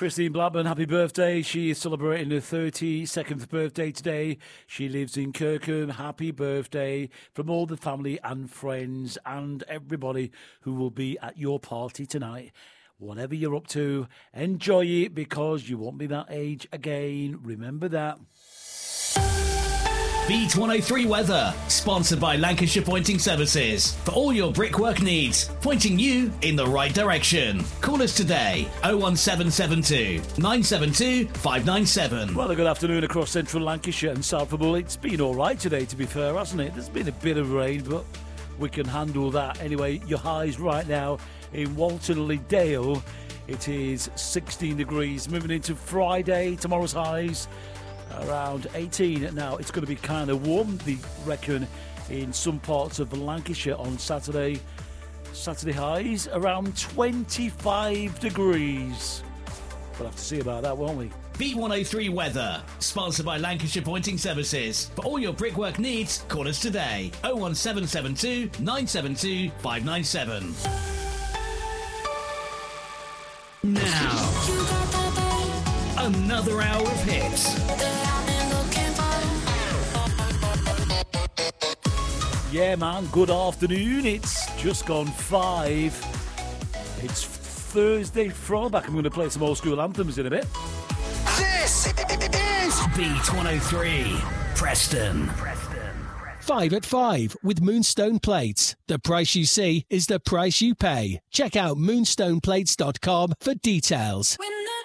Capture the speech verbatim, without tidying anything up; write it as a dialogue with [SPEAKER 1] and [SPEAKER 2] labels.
[SPEAKER 1] Christine Blackburn, happy birthday. She is celebrating her thirty-second birthday today. She lives in Kirkham. Happy birthday from all the family and friends and everybody who will be at your party tonight. Whatever you're up to, enjoy it because you won't be that age again. Remember that.
[SPEAKER 2] Beat one oh three Weather, sponsored by Lancashire Pointing Services. For all your brickwork needs, pointing you in the right direction. Call us today, oh one seven seven two, nine seven two, five nine seven.
[SPEAKER 1] Well, a good afternoon across central Lancashire and South Ribble. It's been all right today, to be fair, hasn't it? There's been a bit of rain, but we can handle that. Anyway, your highs right now in Walton Lee Dale, it is sixteen degrees. Moving into Friday, tomorrow's highs around eighteen. Now it's going to be kind of warm, they reckon, in some parts of Lancashire on Saturday. Saturday highs around twenty-five degrees. We'll have to see about that, won't we?
[SPEAKER 2] B one oh three Weather, sponsored by Lancashire Pointing Services. For all your brickwork needs, call us today, oh one seven seven two, nine seven two, five nine seven. Now, another hour of hits.
[SPEAKER 1] Yeah, man, good afternoon. It's just gone five. It's Thursday throwback. I'm going to play some old school anthems in a bit.
[SPEAKER 2] This is Beat one oh three, Preston.
[SPEAKER 3] Five at five with Moonstone Plates. The price you see is the price you pay. Check out moonstone plates dot com for details.
[SPEAKER 4] When